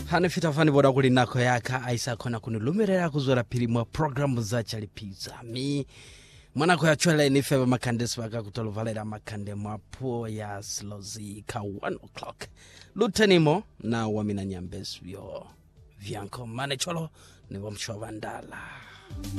Hanifita fani boda kuli nako yaka aisa kona kunulumirera kuzora pili mwa programu za chalipiza. Mi mwanako ya chwele ni feba makandesi waka kutoluvalera makande mwapo ya slozi ka 1 o'clock. Lutenimo na wamina nyambes vyo vyanko mane cholo ni wamchwa vandala.